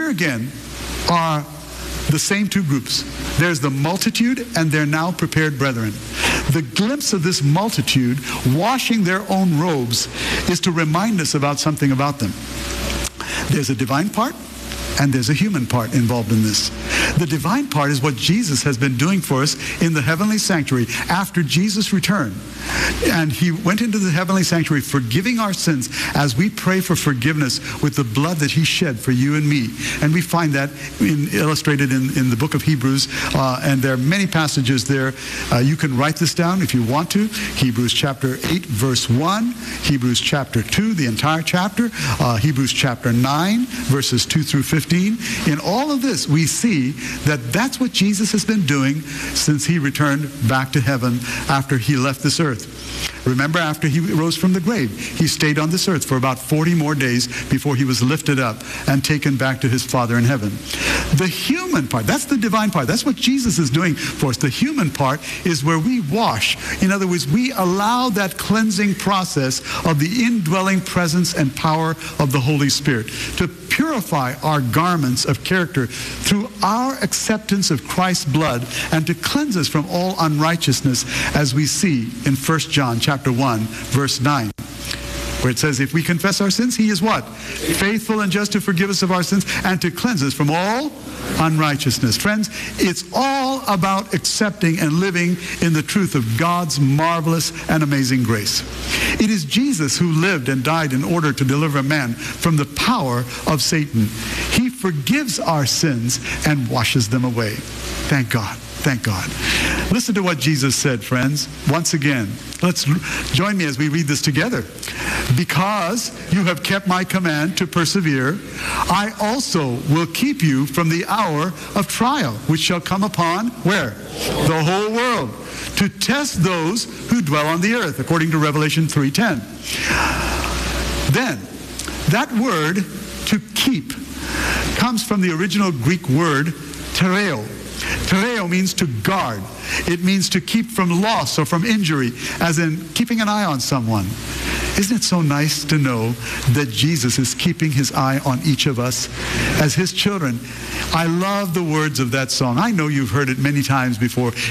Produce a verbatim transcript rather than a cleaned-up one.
here again are the same two groups. There's the multitude and their now prepared brethren. The glimpse of this multitude washing their own robes is to remind us about something about them. There's a divine part and there's a human part involved in this. The divine part is what Jesus has been doing for us in the heavenly sanctuary after Jesus returned. And he went into the heavenly sanctuary forgiving our sins as we pray for forgiveness with the blood that he shed for you and me. And we find that in, illustrated in, in the book of Hebrews. Uh, and there are many passages there. Uh, you can write this down if you want to. Hebrews chapter eight, verse one. Hebrews chapter two, the entire chapter. Uh, Hebrews chapter nine, verses two through fifteen. In all of this, we see that that's what Jesus has been doing since he returned back to heaven after he left this earth. Remember, after he rose from the grave, he stayed on this earth for about forty more days before he was lifted up and taken back to his Father in heaven. The human part, that's the divine part. That's what Jesus is doing for us. The human part is where we wash. In other words, we allow that cleansing process of the indwelling presence and power of the Holy Spirit to purify our garments of character through our acceptance of Christ's blood and to cleanse us from all unrighteousness, as we see in First John chapter one, verse nine, where it says, if we confess our sins, he is what? Faithful and just to forgive us of our sins and to cleanse us from all unrighteousness. Friends, it's all about accepting and living in the truth of God's marvelous and amazing grace. It is Jesus who lived and died in order to deliver man from the power of Satan. He forgives our sins and washes them away. Thank God. Thank God. Listen to what Jesus said, friends. Once again, let's join me as we read this together. Because you have kept my command to persevere, I also will keep you from the hour of trial, which shall come upon, where? The whole world, to test those who dwell on the earth, according to Revelation three ten. Then, that word, to keep, comes from the original Greek word, tereo. Tereo means to guard. It means to keep from loss or from injury, as in keeping an eye on someone. Isn't it so nice to know that Jesus is keeping his eye on each of us as his children? I love the words of that song. I know you've heard it many times before.